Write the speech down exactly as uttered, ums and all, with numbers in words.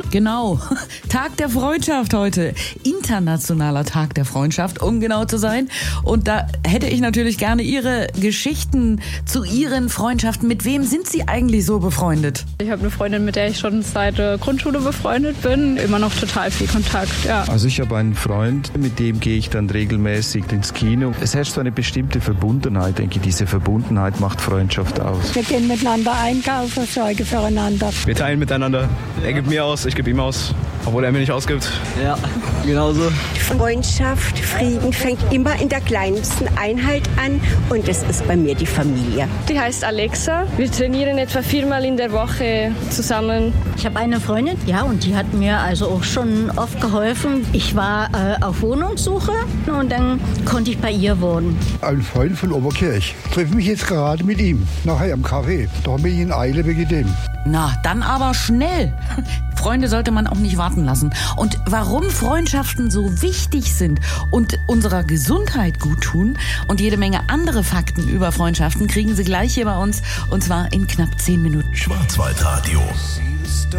Genau, Tag der Freundschaft heute, internationaler Tag der Freundschaft, um genau zu sein. Und da hätte ich natürlich gerne Ihre Geschichten zu Ihren Freundschaften. Mit wem sind Sie eigentlich so befreundet? Ich habe eine Freundin, mit der ich schon seit der Grundschule befreundet bin, immer noch total viel Kontakt, ja. Also ich habe einen Freund, mit dem gehe ich dann regelmäßig ins Kino. Es herrscht so eine bestimmte Verbundenheit, denke ich. Diese Verbundenheit macht Freundschaft aus. Wir gehen miteinander einkaufen, sorgen füreinander. Wir teilen miteinander. Er gibt mir aus, ich gebe ihm aus, obwohl er mir nicht ausgibt. Ja, genauso. Freundschaft, Frieden fängt immer in der kleinsten Einheit an und das ist bei mir die Familie. Die heißt Alexa. Wir trainieren etwa viermal in der Woche zusammen. Ich habe eine Freundin, ja, und die hat mir also auch schon oft geholfen. Ich war äh, auf Wohnungssuche und dann konnte ich bei ihr wohnen. Ein Freund von Oberkirch. Ich treffe mich jetzt gerade mit ihm, nachher am Café. Da bin ich in Eile wegen dem. Na, dann aber schnell. Freunde sollte man auch nicht warten lassen. Und warum Freundschaften so wichtig sind und unserer Gesundheit gut tun und jede Menge andere Fakten über Freundschaften kriegen Sie gleich hier bei uns, und zwar in knapp zehn Minuten. Schwarzwaldradio.